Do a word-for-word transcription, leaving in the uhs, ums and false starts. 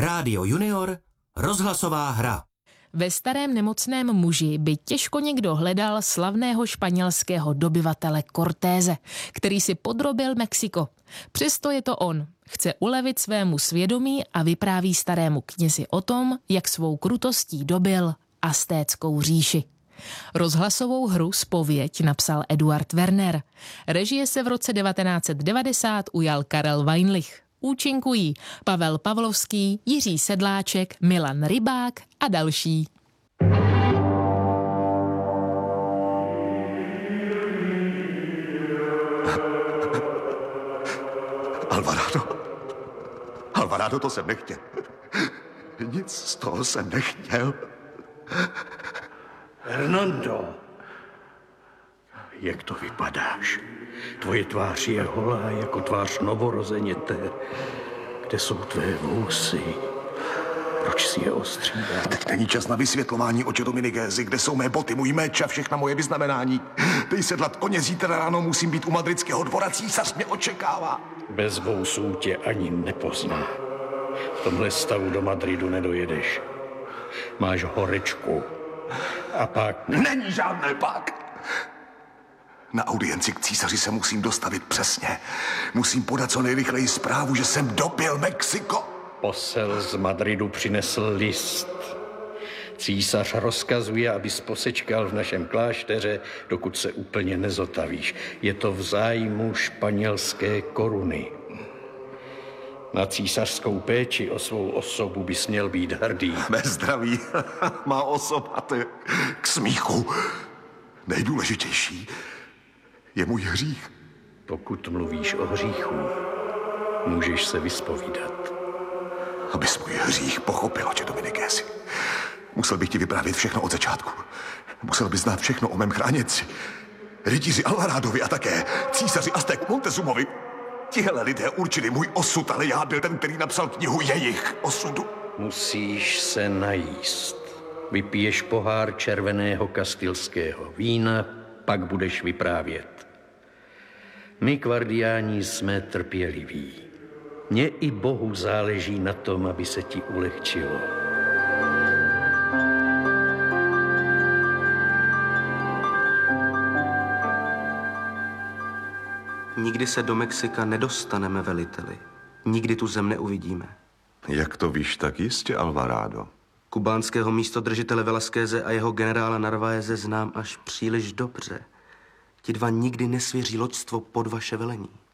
Rádio Junior, rozhlasová hra. Ve starém nemocném muži by těžko někdo hledal slavného španělského dobyvatele Cortése, který si podrobil Mexiko. Přesto je to on. Chce ulevit svému svědomí a vypráví starému knězi o tom, jak svou krutostí dobil Aztéckou říši. Rozhlasovou hru Zpověď napsal Eduard Werner. Režie se v roce devatenáct set devadesát ujal Karel Weinlich. Účinkují Pavel Pavlovský, Jiří Sedláček, Milan Rybák a další. Alvarado. Alvarado, to jsem nechtěl. Nic z toho jsem nechtěl. Hernando, jak to vypadáš? Tvoje tvář je holá jako tvář novorozeněte. Kde jsou tvé vousy? Proč si je ostřídá? Teď není čas na vysvětlování, oče Dominigézi. Kde jsou mé boty, můj meč a všechna moje vyznamenání? Dej sedlat koně, zítra ráno musím být u madridského dvora, císař mě očekává. Bez vousů tě ani nepozná. V tomhle stavu do Madridu nedojedeš. Máš horečku. A pak... Není žádné pak. Na audienci k císaři se musím dostavit přesně. Musím podat co nejrychleji zprávu, že jsem dobil Mexiko. Posel z Madridu přinesl list. Císař rozkazuje, abys posečkal v našem klášteře, dokud se úplně nezotavíš. Je to v zájmu španělské koruny. Na císařskou péči o svou osobu bys měl být hrdý. Mé zdraví, má osoba, to je k smíchu. Nejdůležitější je můj hřích. Pokud mluvíš o hříchu, můžeš se vyspovídat. Abys můj hřích pochopil, oče Dominigési. Musel bych ti vyprávět všechno od začátku. Musel bys znát všechno o mém chráněci. Rytíři Alvaradovi a také císaři Azték Montezumovi. Tihle lidé určili můj osud, ale já byl ten, který napsal knihu jejich osudu. Musíš se najíst. Vypiješ pohár červeného kastilského vína, pak budeš vyprávět. My, kvardiáni, jsme trpěliví. Mně i Bohu záleží na tom, aby se ti ulehčilo. Nikdy se do Mexika nedostaneme, veliteli. Nikdy tu zem neuvidíme. Jak to víš tak jistě, Alvarado? Kubánského místodržitele Velasqueze a jeho generála Narváeze znám až příliš dobře. Ti dva nikdy nesvěří loďstvo pod vaše velení.